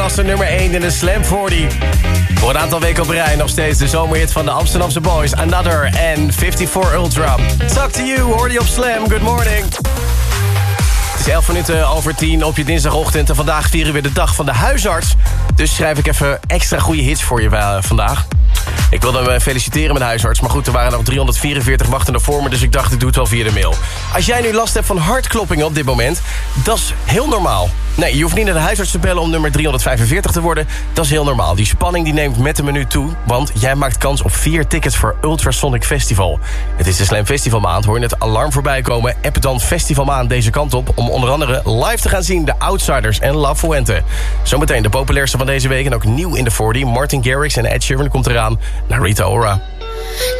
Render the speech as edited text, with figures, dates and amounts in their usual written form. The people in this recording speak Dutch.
was de nummer 1 in de Slam 40. Voor een aantal weken op rij nog steeds de zomerhit van de Amsterdamse Boys. Another en 54 Ultra. Talk to you, hoor je op Slam. Good morning. Het is 11 minuten over 10 op je dinsdagochtend. En vandaag vieren we de dag van de huisarts. Dus schrijf ik even extra goede hits voor je vandaag. Ik wilde hem feliciteren met de huisarts. Maar goed, er waren nog 344 wachtende voor me. Dus ik dacht, ik doe het wel via de mail. Als jij nu last hebt van hartkloppingen op dit moment, dat is heel normaal. Nee, je hoeft niet naar de huisarts te bellen om nummer 345 te worden. Dat is heel normaal. Die spanning die neemt met de minuut toe. Want jij maakt kans op 4 tickets voor Ultrasonic Festival. Het is de Slam Festival maand. Hoor je het alarm voorbij komen? App dan Festivalmaand deze kant op. Om onder andere live te gaan zien de Outsiders en La Fuente. Zometeen de populairste van deze week. En ook nieuw in de 40. Martin Garrix en Ed Sheeran komt eraan. Naar Rita Ora.